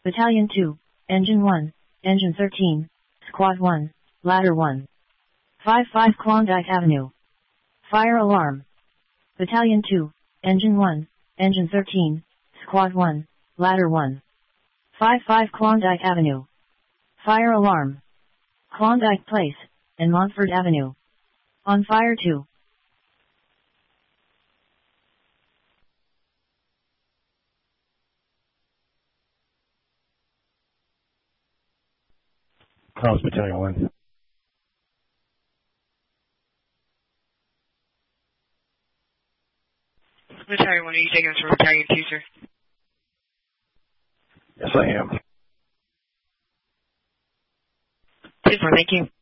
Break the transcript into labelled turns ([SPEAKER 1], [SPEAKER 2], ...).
[SPEAKER 1] Battalion 2, Engine 1, Engine 13, Squad 1, Ladder 1. 55 Klondike Avenue. Fire alarm. Battalion 2, Engine 1, Engine 13, Squad 1, Ladder 1. 55 Klondike Avenue. Fire alarm. Klondike Place, and Montford Avenue. On fire 2.
[SPEAKER 2] Comms Battalion 1.
[SPEAKER 3] Battalion 1, are you taking us for Battalion 2, sir?
[SPEAKER 2] Yes, I am.
[SPEAKER 3] 2-4, thank you.